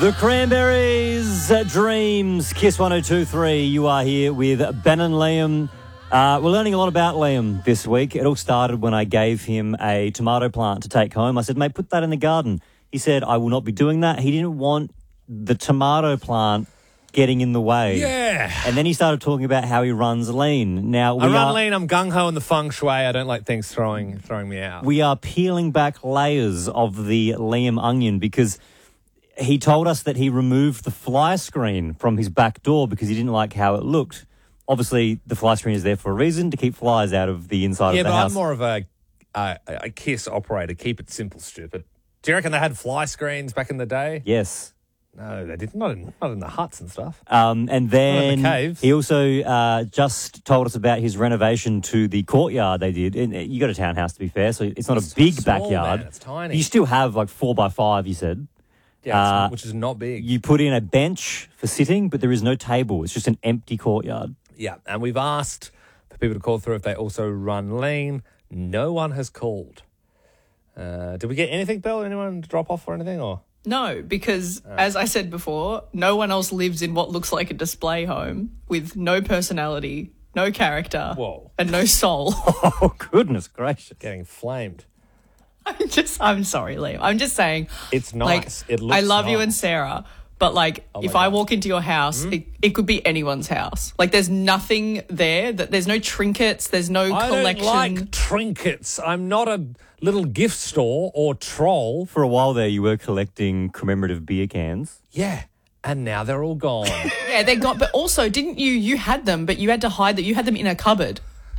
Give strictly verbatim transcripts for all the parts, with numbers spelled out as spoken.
The Cranberries, uh, Dreams, Kiss one oh two point three. You are here with Ben and Liam. Uh, we're learning a lot about Liam this week. It all started when I gave him a tomato plant to take home. I said, mate, put that in the garden. He said, I will not be doing that. He didn't want the tomato plant getting in the way. Yeah. And then he started talking about how he runs lean. Now, we I run are, lean, I'm gung-ho in the feng shui. I don't like things throwing throwing me out. we are peeling back layers of the Liam onion because he told us that he removed the fly screen from his back door because he didn't like how it looked. Obviously, the fly screen is there for a reason, to keep flies out of the inside yeah, of the but house. I'm more of a, a, a KISS operator. Keep it simple, stupid. Do you reckon they had fly screens back in the day? Yes. No, they didn't. Not in, not in the huts and stuff. Um, and then the caves. he also uh, just told us about his renovation to the courtyard they did. And you got a townhouse, to be fair, so it's not It's a big small, backyard. man. It's tiny. You still have like four by five, you said. Yeah, it's- uh, which is not big. You put in a bench for sitting, but there is no table. It's just an empty courtyard. Yeah, and we've asked for people to call through if they also run lean. No one has called. Uh, did we get anything, Belle? Anyone drop off or anything? Or No, because as I said before, no one else lives in what looks like a display home with no personality, no character, Whoa. and no soul. Oh, goodness gracious. getting flamed. I'm just, I'm sorry, Liam. I'm just saying. It's like, nice. It looks I love you nice. and Sarah, but like, Oh my if I God. walk into your house, it, it could be anyone's house. Like, there's nothing there. That there's no trinkets. There's no I collection. don't like trinkets. I'm not a little gift store or troll. For a while there, you were collecting commemorative beer cans. Yeah, and now they're all gone. Yeah, they got. But also, didn't you? You had them, but you had to hide that. You had them in a cupboard.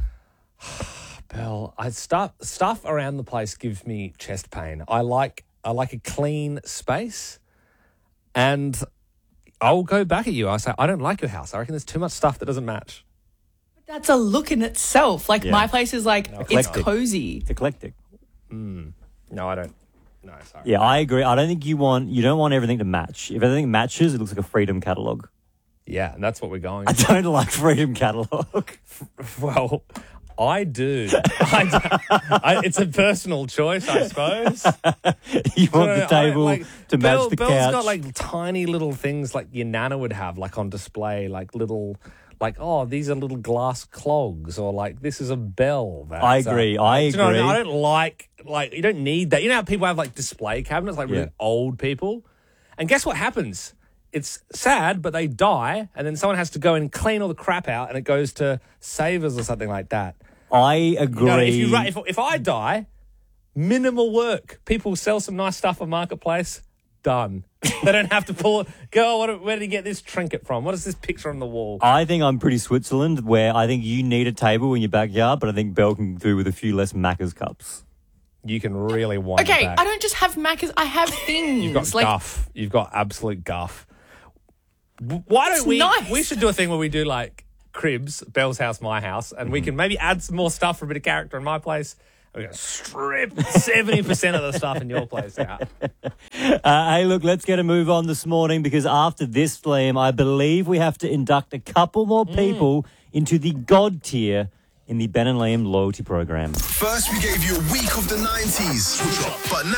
Belle, I stuff stuff around the place gives me chest pain. I like I like a clean space, and I'll go back at you. I say I don't like your house. I reckon there's too much stuff that doesn't match. That's a look in itself. Like Yeah. my place is like it's eclectic. cozy. It's eclectic. No, I don't. No, sorry. Yeah, I agree. I don't think you want, you don't want everything to match. If everything matches, it looks like a Freedom catalogue. Yeah, and that's what we're going. I don't like Freedom catalogue. Well, I do. I do. I, it's a personal choice, I suppose. You want No, the I- table like, to match Belle- the Belle's couch. got like tiny little things like your nana would have, like on display, like little, like oh, these are little glass clogs, or like this is a bell. That, I agree, I do you know what I mean? agree. I don't like like you don't need that. You know how people have like display cabinets, like really Yeah. old people, and guess what happens? It's sad, but they die, and then someone has to go and clean all the crap out, and it goes to Savers or something like that. I agree. You know, if you ra- if, if I die, minimal work. People sell some nice stuff on Marketplace. Done. They don't have to pull it. Go, what, where did he get this trinket from? What is this picture on the wall? I think I'm pretty Switzerland, where I think you need a table in your backyard, but I think Belle can do with a few less Macca's cups. You can really wind it Okay, back. I don't just have Macca's. I have things. You've got like guff. You've got absolute guff. W- Why don't It's we? nice. We should do a thing where we do like cribs, Belle's house, my house, and we can maybe add some more stuff for a bit of character in my place. We're going to strip seventy percent of the stuff in your place out. Uh, hey, look, let's get a move on this morning because after this, Liam, I believe we have to induct a couple more people into the God tier in the Ben and Liam loyalty program. First, we gave you a week of the nineties, but now